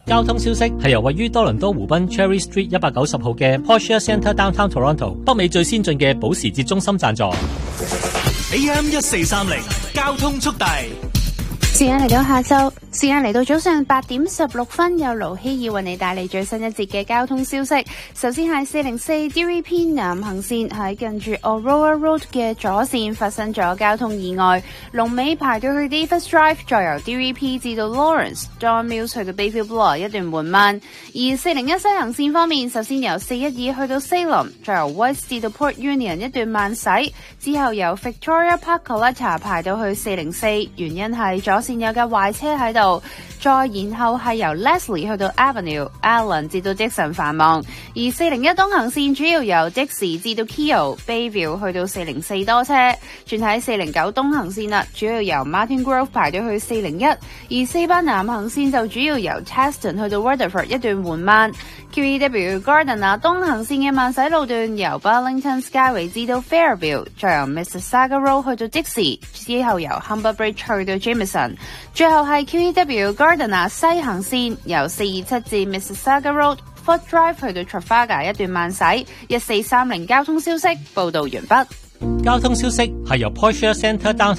交通消息係由位於多倫多湖濱 Cherry Street 190號嘅 Porsche Centre Downtown Toronto 北美最先進嘅保時捷中心贊助。 AM 1430交通速遞。 時間嚟到下晝，時間嚟到早上8點16分，有盧希爾為你帶嚟最新一節嘅交通消息。首先係404 DVP 南行線喺近住 Aurora Road 嘅左線發生咗交通意外，龍尾排到去 Davis Drive， 再由 DVP 至到 Lawrence、Don Mills 去到 Bayview Bloor 一段緩慢。而401西行線方面，首先由412去到 Salem， 再由 West 至到 Port Union 一段慢駛，之後由 Victoria Park Collector 排到去404，原因係左線有架壞車喺度，再然後係由 Leslie 去到 Avenue、Allen 至到 Dixon 繁忙，而401東行線主要由 Dixie 至到 Keele、Bayview 去到404多車，轉喺409東行線啦，主要由 Martin Grove 排到去401，而4班南行線就主要由 Teston 去到 Rutherford 一段緩慢。QEW Gardiner 東行線嘅慢駛路段由 Burlington Skyway 至到 Fairview， 再由 Mississauga Road 去到 Dixie， 之後由 Humber Bridge 去到 Jameson， 最後係 QEW Gardiner 西行線由427至 Mississauga Road、Foot Drive 去到 Trafalgar 一段慢駛。1430交通消息報導完畢。 交通消息係由 Porsche Centre Downtown